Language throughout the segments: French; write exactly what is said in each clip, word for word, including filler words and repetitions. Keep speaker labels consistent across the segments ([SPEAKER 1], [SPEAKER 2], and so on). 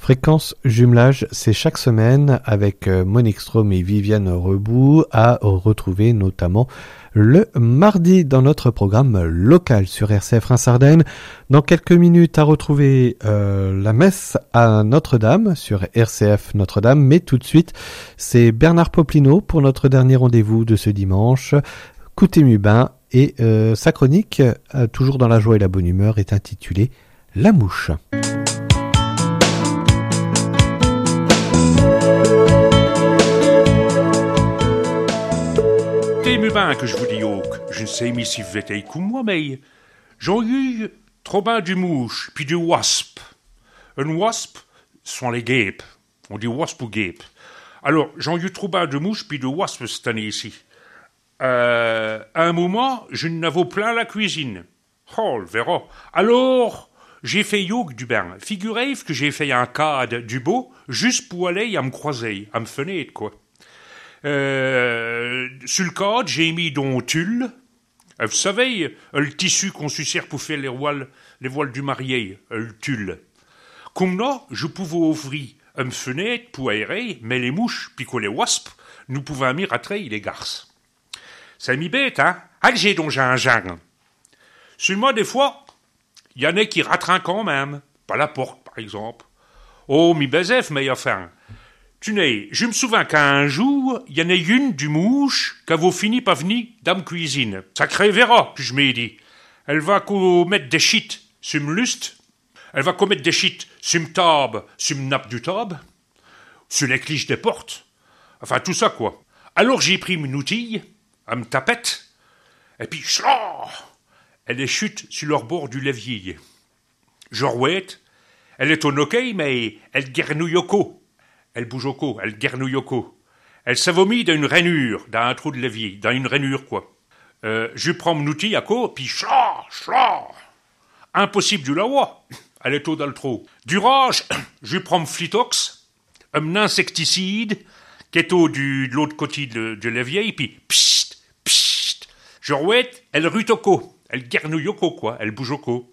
[SPEAKER 1] Fréquence jumelage, c'est chaque semaine avec Monique Strom et Viviane Rebout à retrouver notamment le mardi dans notre programme local sur R C F Reims-Ardennes. Dans quelques minutes à retrouver euh, la messe à Notre-Dame sur R C F Notre-Dame. Mais tout de suite, c'est Bernard Poplino pour notre dernier rendez-vous de ce dimanche. Coutémubin et euh, sa chronique, euh, toujours dans la joie et la bonne humeur, est intitulée « La mouche ».
[SPEAKER 2] Mubin que je vous dis, Oak. Je ne sais si vous êtes comme moi, mais j'en ai eu trop bien du mouche, puis du wasp. Un wasp sont les guêpes. On dit wasp ou guêpe. Alors, j'en ai eu trop bien de mouche, puis de wasp cette année ici. Euh, à un moment, je n'avais plein la cuisine. Oh, le verra. Alors, j'ai fait yoke du bain. Figurez-vous que j'ai fait un cadre du beau, juste pour aller à me croiser, à me fenêtre, quoi. Euh, sur le cadre, j'ai mis don tulle. Vous savez, le tissu qu'on se sert pour faire les voiles, les voiles du marié, le tulle. Comme là, je pouvais ouvrir une fenêtre pour aérer, mais les mouches, puis que les wasps, nous pouvions m'y rattraper les garces. Ça m'y bête, hein? Ah, j'ai donc j'ai un genre. Sur moi, des fois, il y en a qui rattrapent quand même. Pas la porte, par exemple. Oh, mi bezef, mais enfin. Tu n'es, je me souviens qu'un jour, il y en a une du mouche qui avait fini par venir dans ma cuisine. Sacré verra, que je m'ai dit. Elle va commettre des shit sur me lust. Elle va commettre des shit sur me table, sur me nappe du table, sur les cliches des portes. Enfin, tout ça, quoi. Alors, j'ai pris mon outil, elle me tapette, et puis, chlah, elle est chute sur leur bord du levier. Genre, ouais, elle est au noquet, mais elle guernouille au co. Elle bouge au co, elle guernouille au co. Elle s'avomit dans une rainure, dans un trou de levier, dans une rainure, quoi. Euh, je prends mon outil à co, puis chla, chla. Impossible du lawa. Elle est au dans le trou. Du rage, je prends mon flitox, un insecticide, qui est au du, de l'autre côté de, de levier, puis psst, psst. Je rouette, elle rute au co. Elle guernouille au co, quoi. Elle bouge au co.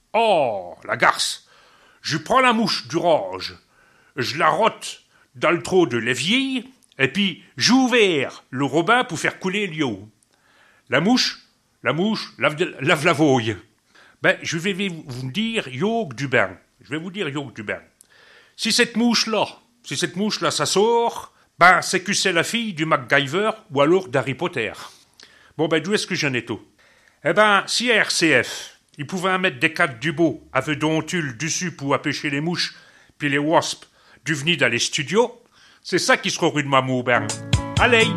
[SPEAKER 2] Oh, la garce. Je prends la mouche du rage. Je la rote dans le trou de l'évier, et puis j'ouvert le robin pour faire couler l'eau. La mouche, la mouche, lave, lave la vouille. Ben, je vais vous dire yoke du bain. Je vais vous dire yoke du bain. Si cette mouche-là, si cette mouche-là, ça sort, ben, c'est que c'est la fille du MacGyver ou alors d'Harry Potter. Bon, ben, d'où est-ce que j'en ai tout? Eh ben, si à R C F, ils pouvaient mettre des cadres du beau avec dontule dessus pour empêcher les mouches, puis les wasps, du venir dans les studios, c'est ça qui sera rue de Mamou, ben. Allez!